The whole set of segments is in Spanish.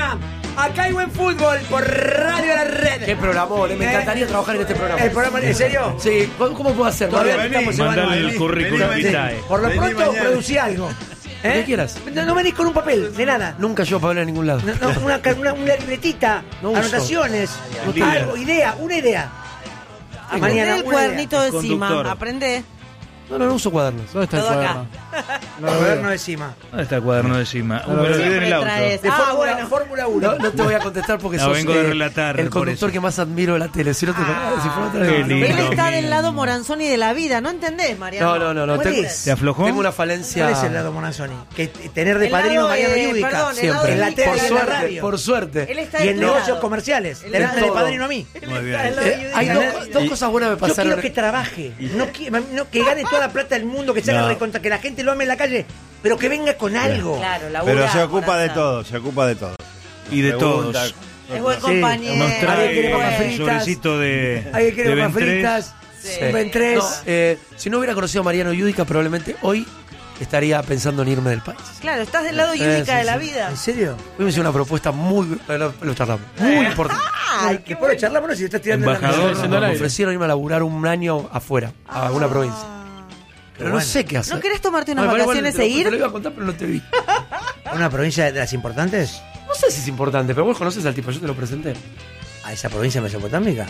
semana. Acá hay buen fútbol por Radio La Red. Qué programón, me encantaría trabajar en este programa. ¿El programa en serio? Sí, ¿cómo puedo hacer? Todavía estamos Mandale el evaluando. currículum vitae. Por lo Vení pronto, mañana. producí algo. Lo que quieras. No venís con un papel, de nada. Nunca yo para hablar a ningún lado. No, una libretita, No uso. anotaciones, Día. algo, una idea. Aprende el una cuadernito de Conductor. cima. Aprende. No uso cuadernos. ¿Dónde está el Todo acá. cuaderno? idea. Cuaderno de cima. ¿Dónde está el cuaderno de cima? No lo Me lo veo. olvidé en el auto. Traes. De Fórmula 1. No te voy a contestar porque No, sos vengo de relatar, el por conductor eso. que más admiro de la tele. Si no te si fuera otra vez, Qué no. lindo. Él está mío. del lado Moranzoni de la vida. ¿No entendés, Mariano? No. ¿Cuál Tengo, es? ¿Te aflojó? tengo una falencia. ¿Cuál es el lado Monazzoni? Que tener de El padrino lado, Mariano Yudica. perdón, el Siempre. lado En la Yudica. tele y Por en la suerte, radio. por suerte. Él está Y de en tu negocios lado. comerciales. Él Tenerme está de todo. padrino a mí. Muy bien. Hay dos cosas buenas me Yo pasaron. quiero que trabaje, que gane toda la plata del mundo, que se haga No. recontra, que la gente lo ame en la calle, pero que venga con algo. Claro, labura, Pero se ocupa de Morazán. todo, se ocupa de todo. Y de Pregunta, todos. Es buen Sí. compañero. Nos Alguien quiere papas trae un fritas. sobrecito de Alguien quiere de papas Ventrés. fritas, Sí. un Ben3. No, si no hubiera conocido a Mariano Yudica, probablemente hoy estaría pensando en irme del país. Claro, estás del lado Yudica sí, de la sí. vida. ¿En serio? Hoy me hizo una propuesta muy. Lo charlamos. Muy importante. Ay, que por charlamos, no, si estás tirando Embajador. la Me al aire. ofrecieron irme a laburar un año afuera, a alguna provincia. Pero no bueno. sé qué hacer. ¿No querés tomarte unas igual vacaciones te lo- e ir? Te lo iba a contar, pero no te vi. ¿Una provincia de las importantes? No sé si es importante, pero vos conoces al tipo, yo te lo presenté. ¿A esa provincia mesopotámica?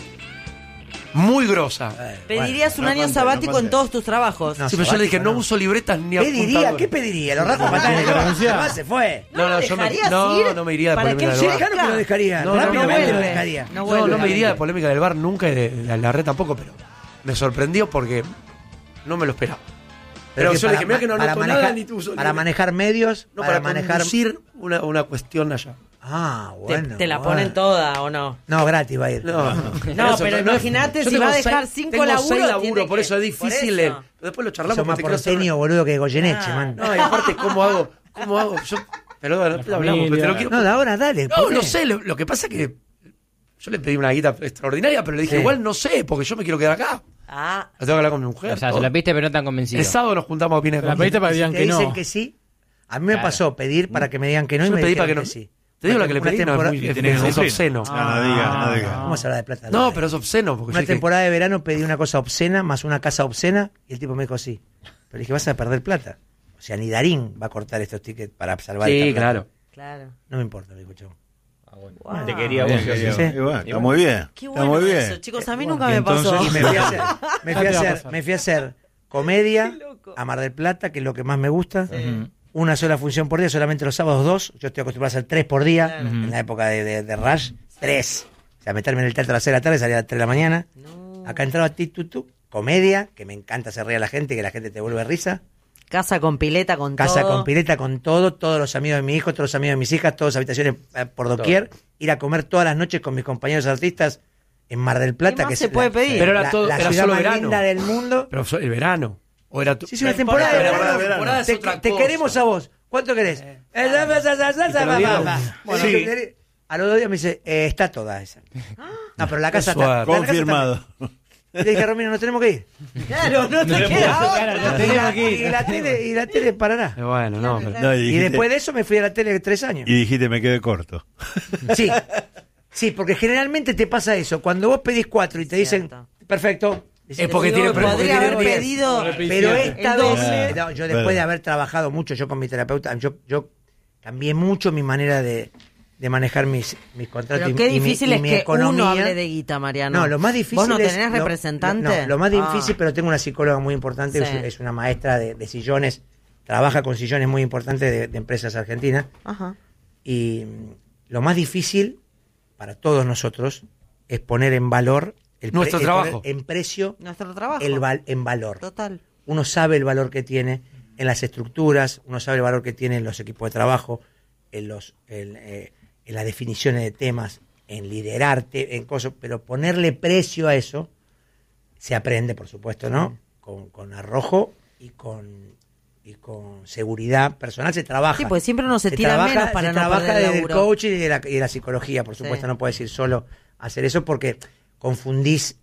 Muy grosa. Pedirías un no año conté, sabático no conté. en todos tus trabajos. No. Sí, pero yo le dije, sabático, no no. uso libretas ni ¿Qué diría? apuntadores. ¿Qué pediría? Los Rafa Matán. Además se fue. No, yo me, ¿Dejarías no, ir? no me iría de ¿Para polémica qué del Sí, bar. claro que lo dejaría. No, no, Rápidamente no lo vuelve. dejaría. No No, vuelve. no me iría de polémica del bar nunca y de la red tampoco, pero me sorprendió porque no me lo esperaba. Pero que yo le dije, mira que no para anoto manejar, nada ni tú uso para libreta. manejar medios, No, para para manejar... conducir una cuestión allá. Ah, Te, bueno. te la bueno. ponen toda, ¿o no? No, gratis va a ir. No, No, pero imagínate yo si tengo va a dejar seis- 5 tengo laburos. 6 tiene laburos, por que- eso es difícil. por eso. Pero después lo charlamos. Sos más porque te quiero hacer porteño, boludo, que Goyeneche, man. No, y aparte, ¿cómo hago? Yo, pero bueno, después hablamos, pero te lo quiero... No, de ahora dale. No, ¿por no qué? sé, lo que pasa es que yo le pedí una guita extraordinaria, pero le dije, Sí. igual no sé, porque yo me quiero quedar acá. Ah, La tengo que hablar con mi mujer. O sea, todo. se la pediste pero no tan convencido. El sábado nos juntamos a Pina La pediste para que digan Te que dicen no. que sí. A mí me Claro. pasó pedir para que me digan que no y Yo me le pedí para dijeron que no. sí. Te digo la que le Una pedí, no, es, temporada- muy, tenés que es cumplir. obsceno. No digas, no digas. ¿Cómo se habla de plata? No, pero es obsceno. Porque Una yo dije, temporada de verano pedí una cosa obscena más una casa obscena y el tipo me dijo sí. Pero dije, vas a perder plata. O sea, ni Darín va a cortar estos tickets para salvar sí, esta plata. claro. claro. No me importa, me dijo yo. Wow. Te quería Bien, vos. bien, sí. bien. Y bueno, está muy bien. Qué Está bueno muy bien. eso, chicos. A mí nunca Y me pasó. entonces- Y me fui a hacer, pasar. me fui a hacer comedia Qué loco. a Mar del Plata, que es lo que más me gusta. Una sola función por día, solamente los sábados 2. Yo estoy acostumbrado a hacer 3 por día. Claro. En la época de Rush, 3. O sea, meterme en el teatro a las 6 de la tarde, salía a las 3 de la mañana. No. Acá entraba Titutu, comedia, que me encanta hacer reír a la gente, que la gente te vuelve risa. Casa con pileta, con Casa todo. con pileta, con todo, todos los amigos de mi hijo, todos los amigos de mis hijas, todas habitaciones por doquier. Ir a comer todas las noches con mis compañeros artistas en Mar del Plata, ¿Qué más que se es puede pedir? Pero era todo- la era ciudad solo más verano. linda del mundo. Pero el verano. O era tu... Sí, es una temporada de temporada verano. de verano. es Te, otra te cosa. queremos a vos. ¿Cuánto querés? te lo dieron. Bueno, Sí. a los 2 días me dice, está toda esa. No, pero la casa Qué está. suave. la casa Confirmado. está. Le dije, Romino, nos tenemos que ir. Claro, no te queda otra. Y la tele parará. Bueno, no, pero... No, Y dijiste- después de eso me fui a la tele 3 años. Y dijiste, me quedé corto. Sí, sí, porque generalmente te pasa eso. Cuando vos pedís 4 y te dicen, Cierto. perfecto. Es porque tiene Podría haber 10. pedido. Pero esta el vez, doble. no, yo después de haber trabajado mucho, yo con mi terapeuta, yo cambié mucho mi manera de manejar mis contratos Pero qué y mi- difícil y es mi que economía. uno hable de guita, Mariano. No, lo más difícil ¿Vos no es- tenés lo- representante? No, lo más difícil, Ah. pero tengo una psicóloga muy importante, Sí. es una maestra de sillones, trabaja con sillones muy importantes de empresas argentinas. Ajá. Y lo más difícil para todos nosotros es poner en valor Nuestro es trabajo. poner en precio Nuestro trabajo. en valor. Total. Uno sabe el valor que tiene en las estructuras, uno sabe el valor que tiene en los equipos de trabajo, en las definiciones de temas, en liderarte, en cosas, pero ponerle precio a eso se aprende, por supuesto, ¿no? Con arrojo y con seguridad personal se trabaja. Sí, porque siempre uno se tira trabaja, menos para se no trabaja perder el desde el laburo. coaching y de la psicología, por supuesto, Sí. no puedes ir solo a hacer eso porque confundís,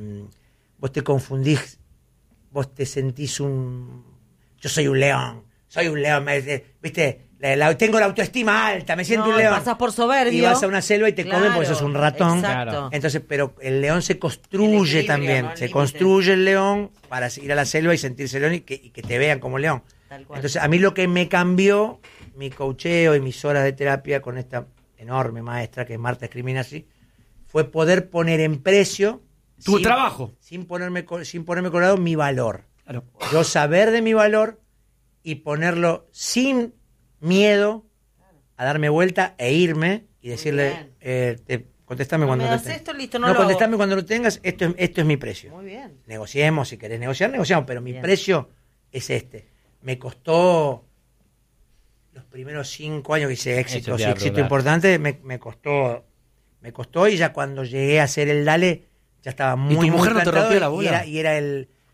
vos te confundís, vos te sentís yo soy un león, ¿viste? tengo la autoestima alta, me siento No, un león. pasás por soberbio. Y vas a una selva y te comen porque sos un ratón. Exacto. Entonces, pero el león se El construye equilibrio, también. ¿no? El Se límite. construye el león para ir a la selva y sentirse león y que te vean como león. Tal cual. Entonces, a mí lo que me cambió mi coacheo y mis horas de terapia con esta enorme maestra que es Marta Scriminacci fue poder poner en precio Tu trabajo. sin ponerme colorado mi valor. Claro. Yo saber de mi valor y ponerlo sin miedo a darme vuelta e irme y decirle, contestame No cuando me lo das tengas. esto, listo, no lo contestame hago. cuando lo tengas, esto es mi precio. Muy bien. Negociemos, si querés negociar, negociamos, pero mi Bien. precio es este. Me costó los primeros 5 años que hice éxito, Eso te sí, iba a éxito preguntar. importante, me costó y ya cuando llegué a hacer el Dale, ya estaba muy, tu muy mujer no te plantado rompió la bola? y era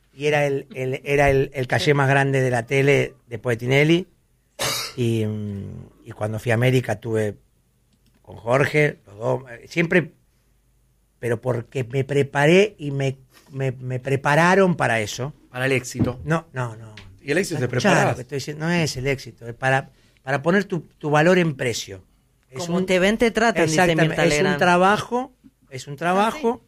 el caché más grande de la tele después de Tinelli. Y cuando fui a América estuve con Jorge, los dos, siempre, pero porque me preparé y me prepararon para eso. Para el éxito. No. Y el éxito te Escuchá, preparas. lo que estoy diciendo no es el éxito, es para poner tu valor en precio. Como te ven, te tratan, dice exactamente, Mirta es un Legrand. trabajo, es un trabajo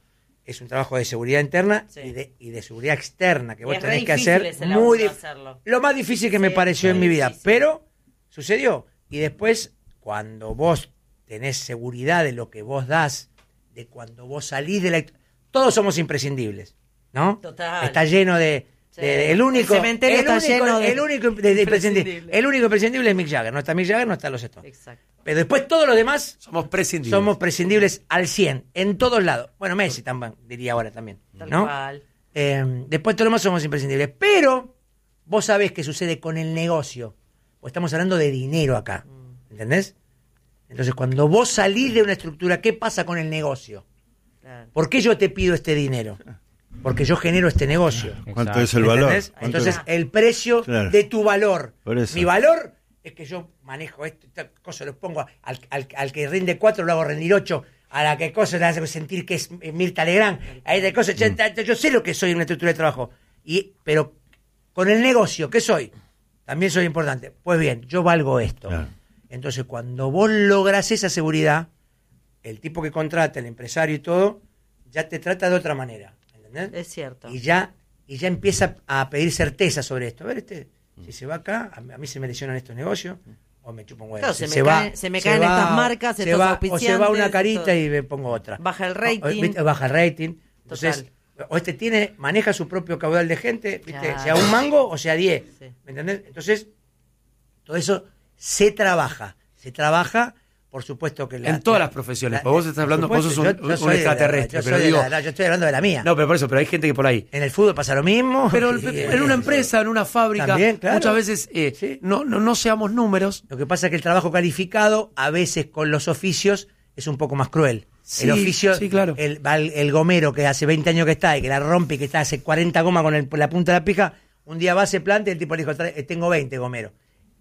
de seguridad interna Sí. y de seguridad externa que Y vos es re tenés que difícil hacer. ese laburo Muy hacerlo. lo más difícil que me Sí, pareció en muy mi vida, difícil. pero sucedió. Y después, cuando vos tenés seguridad de lo que vos das, de cuando vos salís de la... Todos somos imprescindibles, ¿no? Total. Está lleno de... Sí. el único, El cementerio está lleno de el único imprescindible. El único imprescindible es Mick Jagger. No está Mick Jagger, no están los Stones. Exacto. Pero después todos los demás Somos prescindibles. somos prescindibles al 100, en todos lados. Bueno, Messi también, diría ahora también. Tal ¿no? cual. Después todos los demás somos imprescindibles. Pero vos sabés qué sucede con el negocio. Pues estamos hablando de dinero acá. ¿Entendés? Entonces, cuando vos salís de una estructura, ¿qué pasa con el negocio? Claro. ¿Por qué yo te pido este dinero? Porque yo genero este negocio. ¿Cuánto es el valor? ¿Entendés? ¿Cuánto Entonces, es? el precio Claro. de tu valor. Por eso. Mi valor es que yo manejo esta cosa, lo pongo al que rinde 4, lo hago rendir 8, a la que cosa le hace sentir que es Mirta Legrand, a esta cosa, yo sé lo que soy en una estructura de trabajo, pero con el negocio, ¿qué soy? También soy importante. Pues bien, yo valgo esto. Claro. Entonces, cuando vos lográs esa seguridad, el tipo que contrata, el empresario y todo, ya te trata de otra manera. ¿Entendés? Es cierto. Y ya empieza a pedir certeza sobre esto. A ver, si se va acá, a mí se me lesionan estos negocios, o me chupan huevos. Claro, se me caen estas marcas, se estos va, o auspiciantes, se va una carita todo. y me pongo otra. Baja el rating. ¿Viste? Baja el rating. Entonces, Total. o maneja su propio caudal de gente, ¿viste? Claro. Sea un mango o sea 10. Sí. ¿Me entendés? Entonces, todo eso se trabaja. Se trabaja, por supuesto que... En todas las profesiones, porque vos estás hablando, vos sos un yo soy extraterrestre, yo pero soy digo... yo estoy hablando de la mía. No, pero por eso, pero hay gente que por ahí... En el fútbol pasa lo mismo. Pero Y- en una empresa, en una fábrica, También, claro. muchas veces Sí. no seamos números. Lo que pasa es que el trabajo calificado, a veces con los oficios, es un poco más cruel. Sí, el oficio, sí, claro. el gomero que hace 20 años que está y que la rompe y que está hace 40 gomas con la punta de la pija, un día va, se planta y el tipo le dijo, tengo 20 gomeros.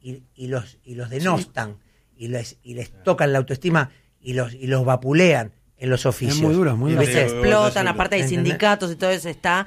Y los denostan y les tocan la autoestima y los vapulean en los oficios. Es muy duro, muy duro. Los ¿Viste? explotan, aparte hay ¿Entendés? sindicatos y todo eso está,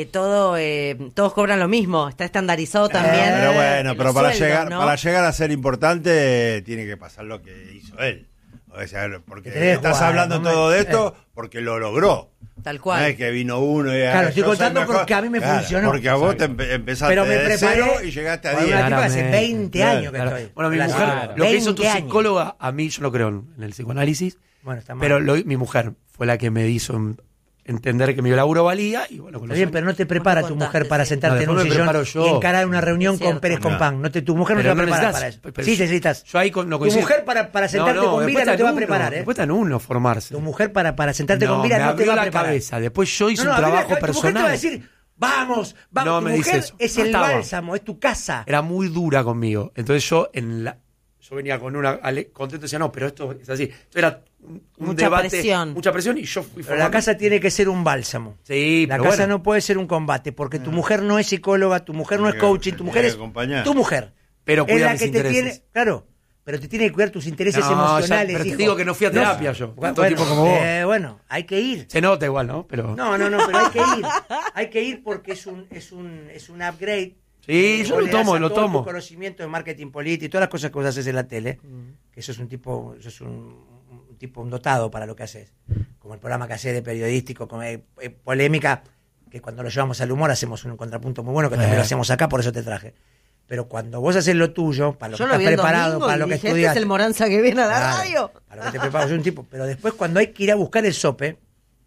todos cobran lo mismo, está estandarizado también. Pero bueno, los pero para sueldos, llegar, ¿no? para llegar a ser importante tiene que pasar lo que hizo él. O sea, porque Que tenés que estás jugar, hablando no todo me- de esto porque lo logró. Tal No cual. es que vino uno y Claro, estoy yo soy contando mejor. porque a mí me Claro, funcionó. Porque a vos te empezaste Pero me de preparé cero y llegaste a con 10. una tipa hace Claramente. 20 Claro, años que Claro. estoy. Bueno, mi La- mujer, lo que hizo tu 20 años. psicóloga, a mí yo no creo en el psicoanálisis, Bueno, está mal. pero mi mujer fue la que me hizo entender que mi laburo valía y bueno, con Está los bien, años- pero no te prepara Vos tu te mujer contaste, para sí. sentarte No, en un después me sillón preparo yo. y encarar una reunión Es con cierto. Pérez con pan. Tu mujer no Pero te va a preparar para eso. necesitas- pero Sí, yo- necesitas. Yo ahí no Tu coincido. mujer para sentarte con después vida no está te va a en uno, preparar, ¿eh? Después está en uno formarse. Tu mujer para sentarte No, con vida me no te abrió va a la preparar. cabeza. Después yo hice un No, mira, trabajo tu mujer te va a personal. decir, vamos. No Tu me dice mujer eso. es No el estaba. bálsamo, es tu casa. Era muy dura conmigo. Entonces yo venía con una contento y decía, no, pero esto es así. Esto era un Mucha debate, presión. mucha presión y yo fui Pero la casa tiene que ser un bálsamo. Sí, La pero casa bueno. no puede ser un combate, porque tu mujer no es psicóloga, tu mujer no es coaching, tu mujer Tiene es que acompañar. tu mujer. Pero es cuida la mis que te intereses. tiene, claro, pero te tiene que cuidar tus intereses No, emocionales. pero te hijo. digo que no fui a terapia yo. Tanto Bueno, tipo como vos. bueno, hay que ir. Se nota igual, ¿no? Pero No, pero hay que ir. Hay que ir porque es un upgrade Sí, yo Vos lo le das tomo, a lo todo tomo. tu conocimiento de marketing político y todas las cosas que vos haces en la tele, que sos un tipo, un tipo un dotado para lo que haces. Como el programa que haces de periodístico, con polémica, que cuando lo llevamos al humor hacemos un contrapunto muy bueno, que también lo hacemos acá, por eso te traje. Pero cuando vos haces lo tuyo, para lo Yo que lo estás vi el preparado, domingo para y lo que dije, estudias. este es el Moranza que viene a la Claro, radio. para lo que te preparas, soy un tipo. Pero después, cuando hay que ir a buscar el sope,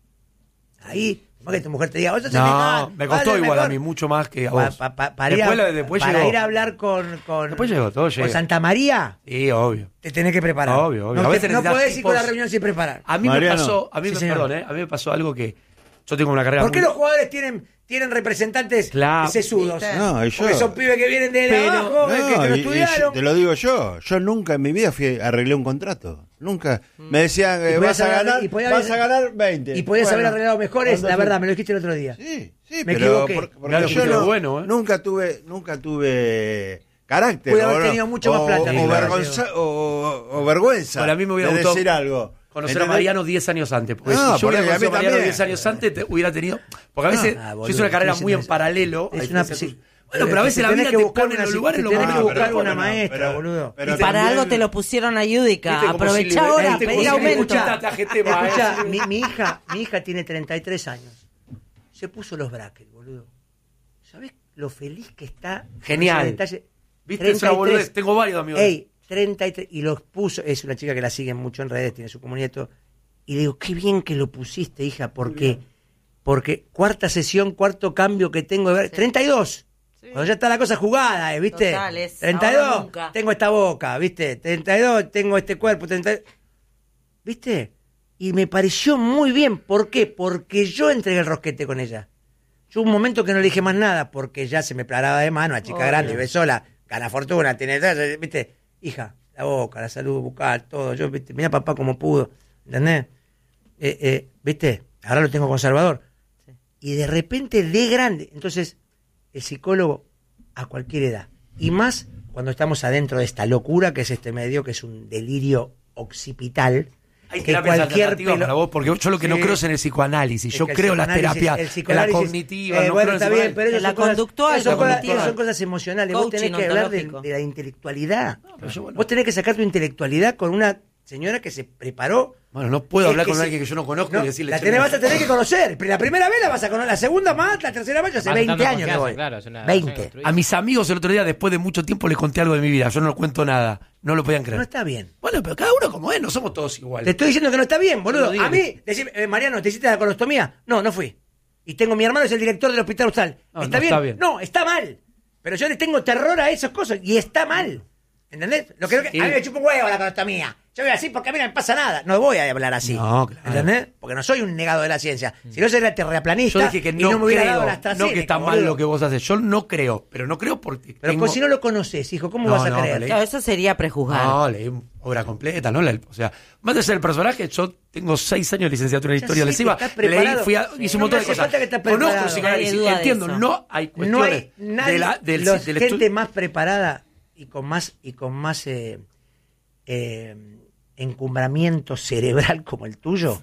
ahí, no que tu mujer te diga, vos sos el No, mejor, me vos costó sos el igual a mejor. mí, mucho más que a Pa- vos. pa- pa- para ir Después para llegó. ir a hablar con Después llegó, todo con llega. Santa María, Sí, obvio. te tenés que preparar. Obvio, obvio. No, A veces no necesitas podés ir con la tipos- reunión sin preparar. A mí Mariano. me pasó, a mí Sí, me, señor. perdón, a mí me pasó algo que yo tengo una carrera ¿Por qué muy- los jugadores tienen representantes Claro. sesudos? No, y yo- Porque son pibes que vienen de Pero- abajo, que no y estudiaron. te lo digo yo nunca en mi vida arreglé un contrato. Nunca. Me decían, Y podías vas a haber- y podías vas a haber- ganar 20. Y podías haber Bueno, arreglado mejores, cuando la fui- verdad, me lo dijiste el otro día. Sí, Me pero equivoqué. porque Claro, yo fuiste bueno, ¿eh? nunca tuve carácter. Pude haber tenido mucho más plata, O, claro. o vergüenza Bueno, a mí me hubiera de gustado decir algo. conocer a ¿Entendés? Mariano 10 años antes. Porque No, si yo por hubiera ahí, a conocido mí a Mariano también. 10 años antes, hubiera tenido. Porque a veces yo boludo, hice una carrera estoy muy en diciendo paralelo. Es a una, diferencia sí. tuya. Bueno, pero a veces la Tenés vida que te buscar pone en una- los lugares tenés lo que buscar pero una no, maestra, boludo. pero Y para también- algo te lo pusieron a Yudica. ¿Viste cómo Aprovecha si le- ahora, viste cómo pedir si le aumento. escuchaste a GT más, Escuchá, ¿eh? mi hija tiene 33 años. Se puso los brackets, boludo. ¿Sabés lo feliz que está? con Genial. ese detalle? ¿Viste? Es una boludez. Tengo varios amigos. Ey, 33. Y los puso. Es una chica que la sigue mucho en redes, tiene su comunidad y todo. Y le digo, qué bien que lo pusiste, hija, porque cuarta sesión, cuarto cambio que tengo de ver. 32. Cuando ya está la cosa jugada, ¿viste? Total, es ahora 32, nunca. tengo esta boca, ¿viste? 32, tengo este cuerpo, 32. ¿Viste? Y me pareció muy bien. ¿Por qué? Porque yo entregué el rosquete con ella. Yo un momento que no le dije más nada, porque ya se me paraba de mano, a chica grande, vive sola, gana fortuna, tiene, ¿viste? Hija, la boca, la salud bucal, todo. Yo, ¿viste? Mira papá como pudo, ¿entendés? ¿Viste? Ahora lo tengo conservador. Y de repente de grande. Entonces, el psicólogo a cualquier edad. Y más cuando estamos adentro de esta locura que es este medio, que es un delirio occipital. Hay que terapias cualquier alternativas pelo- para vos, porque yo lo que no Sí. creo es en el psicoanálisis. Es Yo que el creo en las psicoanálisis- terapias, el en la psicoanálisis- cognitiva. no bueno, creo en el está bien, psicoanálisis. pero En esas la son cosas- conductual, esas son la cosas- conductual. esas son cosas emocionales. Vos Coaching tenés que hablar ontológico. de la intelectualidad. pero yo, bueno. Vos tenés que sacar tu intelectualidad con una señora que se preparó. Bueno, no puedo Es hablar que con se- alguien que yo no conozco No, y decirle... la che, tenés, mira, vas a tener que conocer. La primera vez la vas a conocer, la segunda más, la tercera más, yo hace Vas 20 dando años que confianza, voy. claro, es una 20. relación construida. A mis amigos el otro día, después de mucho tiempo, les conté algo de mi vida. Yo no cuento nada. No lo podían creer. No está bien. Bueno, pero cada uno como es, no somos todos Te iguales. estoy diciendo que no está bien, boludo. No digo A mí, decime, Mariano, ¿te hiciste la colostomía? No, no fui. Y tengo mi hermano, es el director del hospital austral. No, ¿Está no bien? está bien. No, está mal. Pero yo le tengo terror a esas cosas y está mal. ¿Entendés? Lo que, Sí. A mí me chupa un huevo la colostomía. Yo voy así porque a mí no me pasa nada. No voy a hablar así. No, claro. ¿Entendés? Porque no soy un negado de la ciencia. Si no sería terraplanista Yo dije que y no me hubiera dado la no AstraZeneca, que está mal boludo. lo que vos haces. Yo no creo, pero no creo porque Pero tengo... si no lo conoces, hijo, ¿cómo No, vas a no, creer? leí. Claro, eso sería prejuzgar. No, leí obra completa, ¿no? O sea, más de ser el personaje, yo tengo 6 años de licenciatura en Ya historia sé lesiva. que estás preparado. Hice un No montón me de hace cosas. falta que estés Conozco preparado. el psicoanálisis, Nadie duda de entiendo, eso. no hay No cuestiones hay nadie, del gente estudio. más preparada y con más encumbramiento cerebral como el tuyo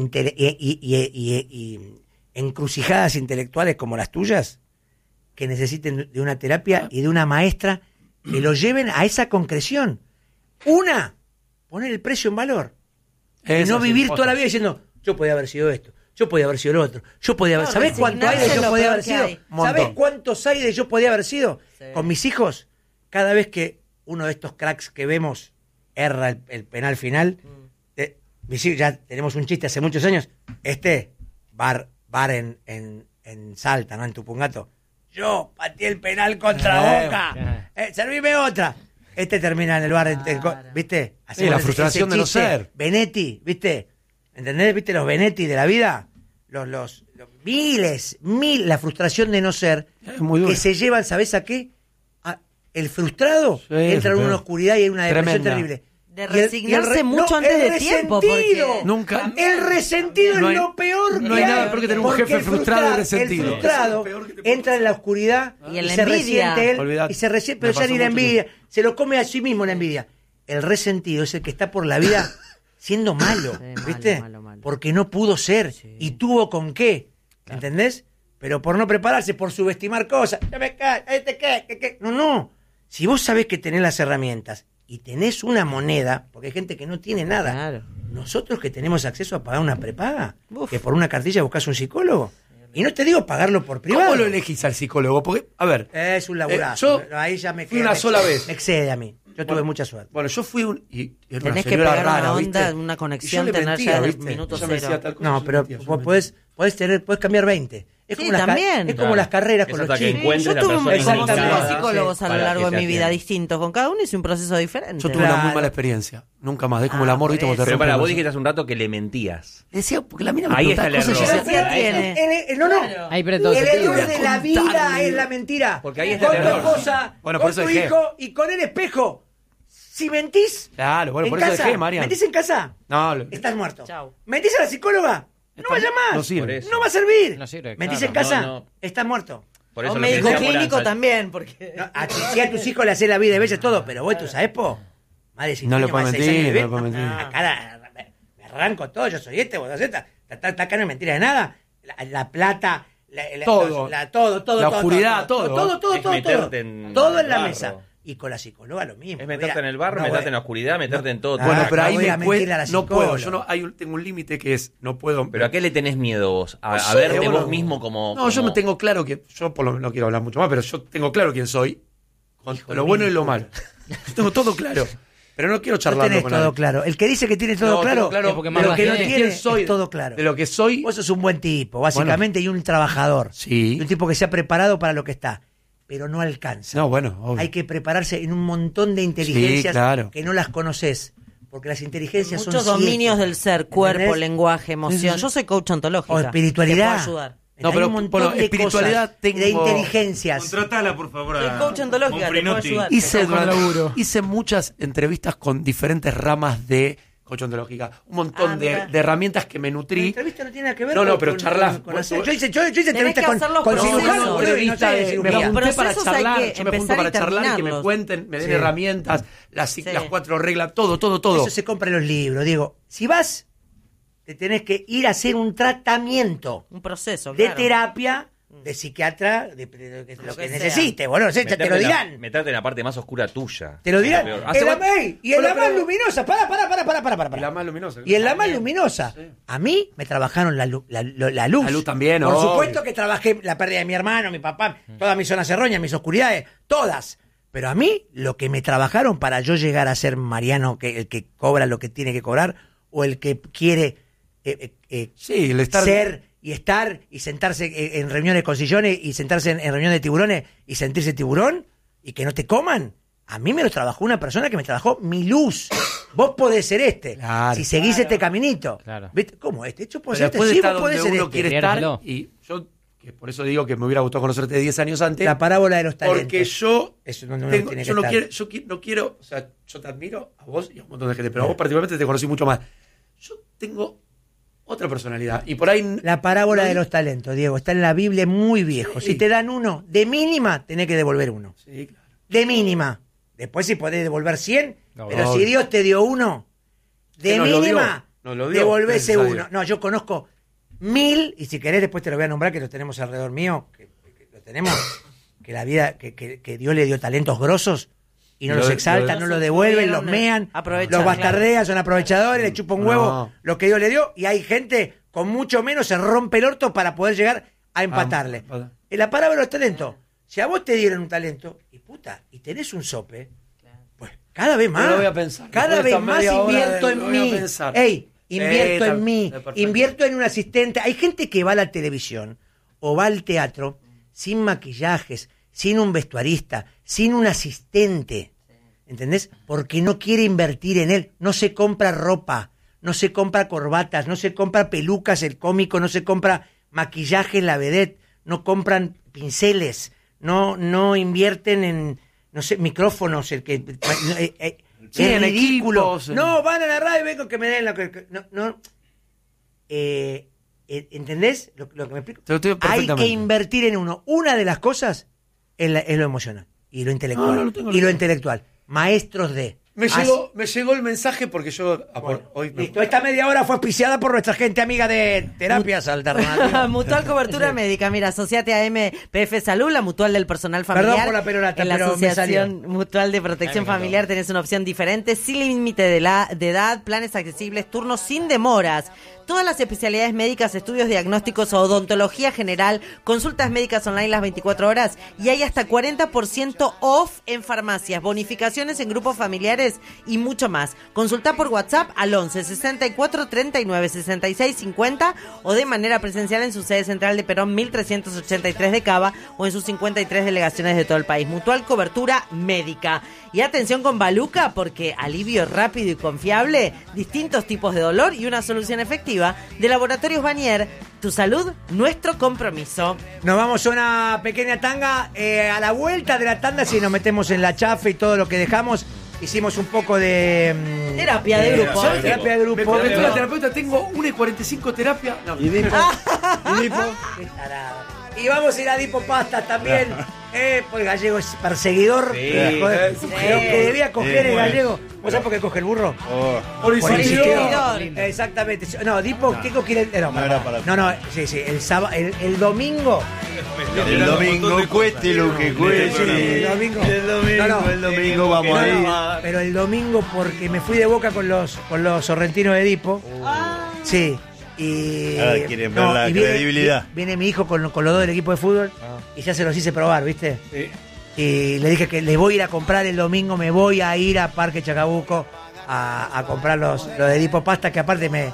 y encrucijadas intelectuales como las tuyas que necesiten de una terapia y de una maestra que lo lleven a esa concreción. Una, poner el precio en valor. Y no vivir toda la vida diciendo, yo podía haber sido esto, yo podía haber sido lo otro, yo podía haber... No, ¿Sabés cuánto hay de resignarse es yo lo podía peor haber que sido? hay. Montón. ¿Sabés cuántos hay de yo podía haber sido? Sí. Con mis hijos, cada vez que uno de estos cracks que vemos erra el penal final, mis hijos, ya tenemos un chiste hace muchos años, bar en Salta, ¿no? En Tupungato. Yo pateé el penal contra Boca. Servime otra. Termina en el bar, ¿viste? Sí, la frustración de no ser. Benetti, ¿viste? ¿Entendés? ¿Viste los Benetti de la vida? Los miles, la frustración de no ser, Es muy duro. que se llevan, ¿sabés a qué? El frustrado Sí, entra en sí, una oscuridad y en una depresión tremenda. terrible. De Y el- resignarse y el mucho antes de tiempo, resentido. porque- Nunca- El resentido No hay- es lo peor no hay que nada peor que tener un porque jefe el frustrado y resentido. El frustrado Eso es lo peor que te puede entra en la oscuridad Y en la se envidia. resiente él Olvidate. y se resiente, Me pero ya pasó ni la mucho envidia, se lo come a sí mismo la envidia. El resentido es el que está por la vida siendo malo, Sí, malo, ¿viste? malo. Porque no pudo ser y tuvo con qué, ¿entendés? pero por no prepararse, por subestimar cosas. Ya me cae, ¿qué? No. Si vos sabés que tenés las herramientas y tenés una moneda, porque hay gente que no tiene nada. Claro. Nosotros que tenemos acceso a pagar una prepaga, Uf. que por una cartilla buscás un psicólogo. Y no te digo pagarlo por privado. ¿Cómo lo elegís al psicólogo? Porque, a ver, Es un laburazo. yo Ahí ya me fui una sola vez. Me excede a mí. Yo tuve Bueno, mucha suerte. bueno, yo fui y era una Tenés que señora pegar una rara, onda, ¿viste? una Y yo conexión, le tener mentía, ya en el ¿viste? minuto Ella me decía cero. tal cosa, No, yo pero mentía, yo podés cambiar 20. Es Sí, como las también. es como las carreras con Eso los hasta que chicos. encuentres Yo la tuve persona como indicada. 5 psicólogos a lo para largo que de te mi vida, atienda. distintos. Con cada uno hice un proceso diferente. Yo tuve una muy Claro. mala experiencia. Nunca más. Es como el amor, ¿viste? Cuando te Pero rompe para el vos corazón. dijiste hace un rato que le mentías. Decía, porque la mina me Ahí preguntaba está el cosas y yo error. decía, tiene. No. Ahí, pero todo El se error tira. de la vida es la mentira. Porque ahí está con el tu error. esposa, Bueno, por con eso tu dejé. hijo y con el espejo. Si mentís Claro, bueno, en por eso casa, dejé, Marian. mentís en casa, No, estás muerto. Chau. Mentís a la psicóloga, no vaya más. no sirve. Por eso. No va a servir. No sirve, Mentís claro. en casa, No. estás muerto. Por O eso un lo que médico decía clínico Moranza. también, porque... No, si a tus hijos le haces la vida de bella todo, pero vos tú sabes, madre, si No le niño puedo más de 6 mentir, años de no le puedo vida, mentir. Acá me arranco todo, yo soy vos sos esta. Acá no es mentira de nada. La plata, Todo. todo. La oscuridad, todo. Todo. Es meterte en Todo el en la barro. mesa. Y con la psicóloga lo mismo. Es meterte Mira, en el barro, no meterte voy- en la oscuridad, meterte en todo. Bueno, pero no ahí voy a me mentirle a la no puedo. psicóloga. Tengo un límite que es, no puedo. ¿Pero a qué le tenés miedo vos? ¿A No sé, verte bueno. vos mismo como...? No, yo como- me tengo claro que. Yo por lo menos no quiero hablar mucho más, pero yo tengo claro quién soy. Con Hijo lo de bueno mil y lo puta. malo. Yo tengo todo claro. Pero no quiero No charlarlo tenés con todo nadie. claro. El que dice que tiene todo No, claro, tengo claro Es porque de más lo lo que no tiene. tiene ¿Quién soy? es todo claro. De lo que soy. Vos sos un buen tipo, básicamente, y un trabajador. Sí. Y un tipo que se ha preparado para lo que está. Pero no alcanza. No, bueno, obvio. Hay que prepararse en un montón de inteligencias claro. que no las conoces. Porque las inteligencias Muchos son dominios 7, del ser, cuerpo, ¿entendés? lenguaje, emoción. Sí. Yo soy coach ontológica. O espiritualidad. Te puedo ayudar. No, Hay pero, un montón bueno, de espiritualidad cosas, tengo- de inteligencias. Contratala, por favor. Soy coach ontológica, te puedo Monfrinotti. ayudar. Hice, Está con laburo. hice muchas entrevistas con diferentes ramas de coach ontológica. Un montón mira. de herramientas que me La nutrí. entrevista no tiene nada que ver No, no, con- pero con- charlas. con hacer- Yo hice entrevistas que hacer los con procesos. cirujanos, boludo, y no Entrevista sé de de- me cirugía. junté para Procesos hay charlar, que yo me junto empezar para y charlar y que me terminarlos. cuenten, me den Sí. herramientas, las Sí. 4 reglas, todo. Eso se compra en los libros. Digo, si vas, te tenés que ir a hacer un tratamiento Un proceso, de claro. terapia, de psiquiatra, de lo que que sea. necesites, boludo. Te Meterte lo en la- dirán. Meterte en la parte más oscura tuya. Te lo dirán. Peor. En Hace la, cuánto- y en la Bueno, más pero- luminosa. Para. Y la más luminosa. Y en la más luminosa. A mí me trabajaron la luz. La luz también, Por obvio. supuesto que trabajé la pérdida de mi hermano, mi papá, todas mis zonas erróneas, mis oscuridades, todas. Pero a mí, lo que me trabajaron para yo llegar a ser Mariano, el que cobra lo que tiene que cobrar, o el que quiere Sí, el estar. ser y estar y sentarse en reuniones con sillones y sentarse en reuniones de tiburones y sentirse tiburón y que no te coman. A mí me lo trabajó una persona que me trabajó mi luz. Vos podés ser este. Claro. Si seguís este caminito. Claro. ¿Viste? ¿Cómo este? Yo puedo Pero ser este. después de Sí, estar vos podés donde ser uno este. quiere estar. Creértelo. Y yo, que por eso digo que me hubiera gustado conocerte 10 años antes. La parábola de los talentos. Porque yo. Eso es donde uno tengo- tiene que yo no estar. quiero, no quiero. O sea, yo te admiro a vos y a un montón de gente, pero a vos particularmente te conocí mucho más. Yo tengo otra personalidad. Y por ahí. La parábola de los talentos, Diego, está en la Biblia muy viejo. Sí. Si te dan uno, de mínima, tenés que devolver uno. Sí, claro. De mínima. Después si podés devolver 100, No, pero obvio. si Dios te dio uno, de Que nos lo mínima, dio, nos lo dio, devolvé ese gracias a uno. Dios. No, yo conozco 1000, y si querés después te lo voy a nombrar, que lo tenemos alrededor mío, que lo tenemos, que la vida, que Dios le dio talentos grosos, y no Lo los de- exalta, lo no de- los devuelven, los supieron, mean, aprovechar, los bastardean, son aprovechadores, le chupa un huevo No. lo que Dios le dio, y hay gente con mucho menos se rompe el orto para poder llegar a empatarle. empatar. En la parábola de los talentos, si a vos te dieron un talento, y puta, y tenés un sope, pues cada vez más. Pero lo voy a pensar. Cada Después de vez esta más media hora invierto de- en lo voy a mí. pensar. Ey, invierto Sí, en mí. está perfecto. Invierto en un asistente. Hay gente que va a la televisión o va al teatro sin maquillajes, sin un vestuarista, sin un asistente. ¿Entendés? Porque no quiere invertir en él. No se compra ropa, no se compra corbatas, no se compra pelucas el cómico, no se compra maquillaje la vedette, no compran pinceles, no invierten en, no sé, micrófonos, el que Sí, es en ridículo. equipos, No, van a la radio y vengo que me den lo que no. ¿Entendés lo que me explico? Te lo estoy Hay perfectamente. que invertir en uno. Una de las cosas es lo emocional y lo intelectual. No, no lo tengo y lo claro. intelectual. Maestros de. Me llegó el mensaje porque yo hoy Listo, esta media hora fue auspiciada por nuestra gente amiga de Terapias Alternativas. Mutual Cobertura Médica. Mira, asociate a MPF Salud, la mutual del personal familiar. Perdón por la perorata, en la pero me Asociación Mutual de Protección Familiar tenés una opción diferente, sin límite de edad, planes accesibles, turnos sin demoras. Todas las especialidades médicas, estudios diagnósticos, odontología general, consultas médicas online las 24 horas y hay hasta 40% off en farmacias, bonificaciones en grupos familiares y mucho más. Consulta por WhatsApp al 11 64 39 66 50 o de manera presencial en su sede central de Perón 1383 de Cava o en sus 53 delegaciones de todo el país. Mutual Cobertura Médica. Y atención con Baluca, porque alivio rápido y confiable, distintos tipos de dolor y una solución efectiva de Laboratorios Vanier. Tu salud, nuestro compromiso. Nos vamos a una pequeña tanga. A la vuelta de la tanda, si nos metemos en la chafa y todo lo que dejamos, hicimos un poco de... Terapia de grupo. ¿sabes qué? Terapia de grupo. Me comentó la terapeuta, tengo 1:45 terapia. No, ¿Y Dipo? ¿Y Dipo? Qué tarado. Y vamos a ir a Dipo Pastas también. Pues Gallego es perseguidor. Sí. Joder, Sí. Lo que debía coger el bueno. Gallego. ¿Vos sabés por qué coge el burro? Oh. por Por insistidor. Exactamente. No, Dipo, ¿qué quiere? No era para- No, sí, el sábado, el domingo. El domingo cueste lo que cueste. El domingo. El domingo vamos a ir. Pero el domingo porque me fui de Boca con los sorrentinos de Dipo. Sí. Y Ahora quieren ver la y credibilidad. Viene mi hijo con los dos del equipo de fútbol y ya se los hice probar, ¿viste? Sí. Y le dije que le voy a ir a comprar el domingo, me voy a ir a Parque Chacabuco a comprar los de Dipo Pasta, que aparte me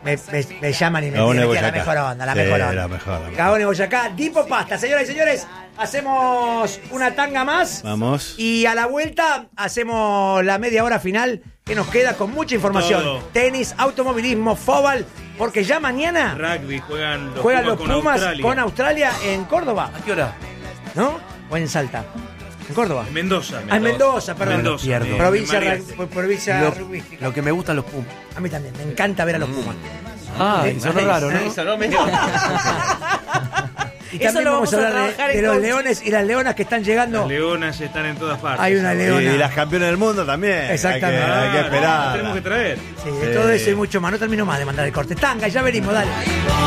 llaman y me Gabón de dicen que la Boyacá. mejor onda, la Sí, mejor onda. la mejor. Gabón de Boyacá, Dipo Pasta. Señoras y señores, hacemos una tanga más. Vamos. Y a la vuelta hacemos la media hora final que nos queda con mucha información. Todo. Tenis, automovilismo, fútbol, porque ya mañana Rugby juegan juegan los con Pumas Australia. con Australia en Córdoba, ¿A qué hora? ¿no? O en Salta. En Córdoba. En Mendoza. Ah, en Mendoza, perdón. Mendoza, Pierdo. en Provincia, Marías. provincia rugbyística. Lo que me gustan los Pumas. A mí también, me encanta ver a los Pumas. Sonó raro, ¿no? Eso no me... Y Eso también lo vamos a vamos a hablar trabajar de en los coaching. leones y las leonas que están llegando. Las leonas están en todas partes. Hay una leona. Y las campeonas del mundo también. Exactamente. Hay que Ah, esperar. tenemos que traer. Sí, de todo eso y mucho más. No termino más de mandar el corte. Tanga, ya venimos, dale.